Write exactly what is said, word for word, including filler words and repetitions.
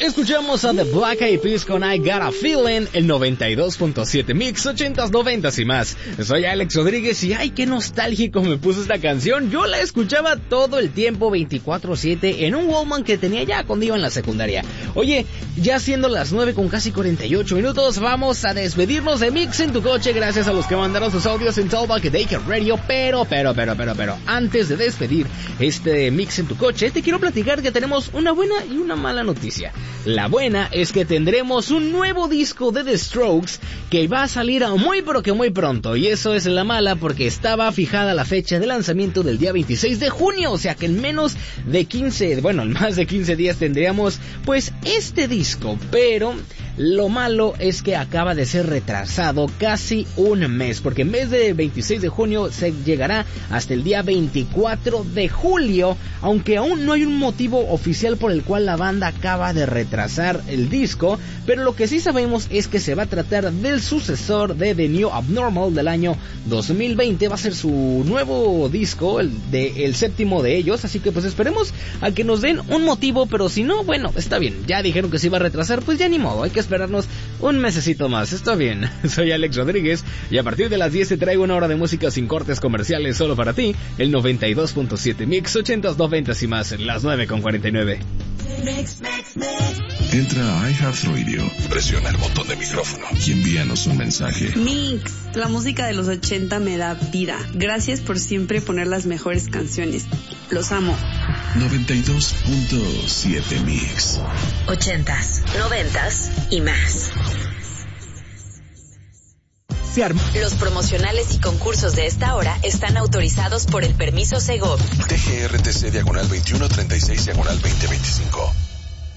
Escuchamos a The Black Eyed Peas con I Got a Feeling, el noventa y dos punto siete Mix, ochentas, noventas y más. Soy Alex Rodríguez y ay, qué nostálgico me puso esta canción. Yo la escuchaba todo el tiempo, veinticuatro siete, en un Walkman que tenía ya cuando iba en la secundaria. Oye, ya siendo las nueve con casi cuarenta y ocho minutos, vamos a despedirnos de Mix en tu coche. Gracias a los que mandaron sus audios en Talkback de Daker Radio. Pero, pero, pero, pero, pero, antes de despedir este Mix en tu coche, te quiero platicar que tenemos una buena y una mala noticia. La buena es que tendremos un nuevo disco de The Strokes que va a salir muy pero que muy pronto, y eso es la mala porque estaba fijada la fecha de lanzamiento del día veintiséis de junio, o sea que en menos de quince, bueno, en más de quince días tendríamos pues este disco, pero lo malo es que acaba de ser retrasado casi un mes, porque en vez de veintiséis de junio se llegará hasta el día veinticuatro de julio, aunque aún no hay un motivo oficial por el cual la banda acaba de retrasar el disco, pero lo que sí sabemos es que se va a tratar del sucesor de The New Abnormal del año dos mil veinte, va a ser su nuevo disco, el, de, el séptimo de ellos, así que pues esperemos a que nos den un motivo, pero si no, bueno, está bien, ya dijeron que se iba a retrasar, pues ya ni modo, hay que esperarnos un mesecito más, está bien. Soy Alex Rodríguez y a partir de las diez te traigo una hora de música sin cortes comerciales solo para ti, el noventa y dos punto siete Mix, ochentas, noventas y más, en las nueve con cuarenta y nueve. Mix, mix, mix. Entra a iHeartRadio, presiona el botón de micrófono y envíanos un mensaje. Mix, la música de los ochenta me da vida. Gracias por siempre poner las mejores canciones. Los amo. noventa y dos punto siete Mix. Ochentas, noventas y más. Los promocionales y concursos de esta hora están autorizados por el permiso Segov. T G R T C diagonal veintiuno treinta y seis diagonal veinte veinticinco.